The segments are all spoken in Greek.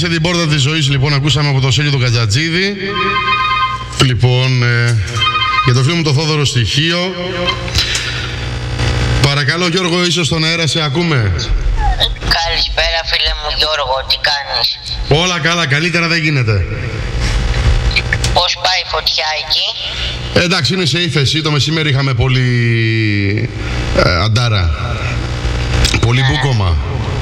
Κλείσε την πόρτα της ζωής, λοιπόν, ακούσαμε από το Σέλιο τον Κατζατζίδη. Λοιπόν, για το φίλο μου το Θόδωρο Στοιχείο. Παρακαλώ Γιώργο, είσαι στον αέρα, σε ακούμε. Καλησπέρα φίλε μου Γιώργο, τι κάνεις? Όλα καλά, καλύτερα δεν γίνεται. Πώς πάει η φωτιά εκεί? Εντάξει, είναι σε ύφεση, το μεσημέρι είχαμε πολύ αντάρα. Πολύ μπούκομα.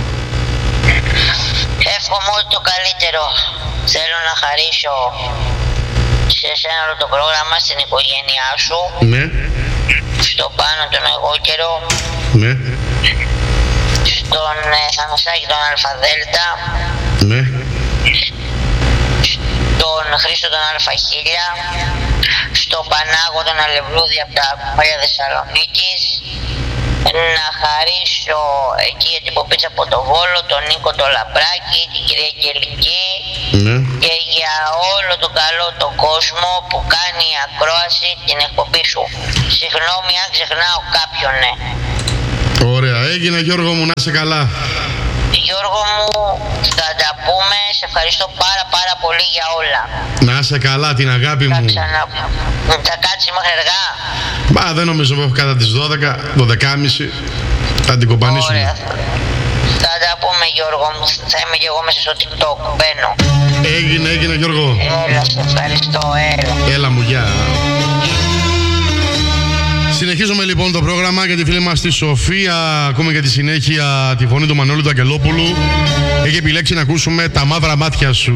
Εύχομαι ό,τι το καλύτερο. Θέλω να χαρίσω σε σένα όλο το πρόγραμμα, στην οικογένειά σου. Ναι. Στο Πάνο τον εγώκερο. Ναι. Στον Θανασάκη τον Αλφαδέλτα. Ναι. Στον Χρήστο τον Αλφαχίλια. Στον Πανάγο τον Αλευλούδη από τα Κουμάρια Θεσσαλονίκης. Να χαρίσω εκεί την Ποπίτσα από το Βόλο, τον Νίκο το Λαμπράκη, την κυρία Γελική. Ναι. Και για όλο τον καλό τον κόσμο που κάνει η ακρόαση την εκπομπή σου. Συγγνώμη αν ξεχνάω κάποιον, ναι. Ωραία, έγινε Γιώργο μου, να είσαι καλά. Γιώργο μου, θα τα πούμε. Σε ευχαριστώ πάρα πολύ για όλα. Να είσαι καλά, την αγάπη μου. Θα κάτσει μέχρι αργά? Μα δεν νομίζω που έχω κατά τις 12, 12.30. Θα την κομπανίσουμε. Ωραία. Θα τα πούμε Γιώργο μου. Θα είμαι και εγώ μέσα στο TikTok. Μπαίνω. Έγινε Γιώργο. Έλα, σε ευχαριστώ. Έλα μου, γεια. Συνεχίζουμε λοιπόν το πρόγραμμα για τη φίλη μας τη Σοφία. Ακούμε για τη συνέχεια τη φωνή του Μανώλη του Αγγελόπουλου. Έχει επιλέξει να ακούσουμε τα μαύρα μάτια σου.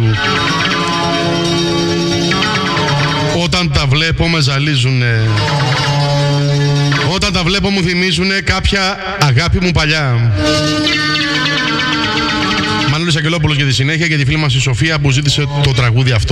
Όταν τα βλέπω με ζαλίζουνε. Όταν τα βλέπω μου θυμίζουνε κάποια αγάπη μου παλιά. Μανώλης Αγγελόπουλος για τη συνέχεια, για τη φίλη μας η Σοφία που ζήτησε το τραγούδι αυτό.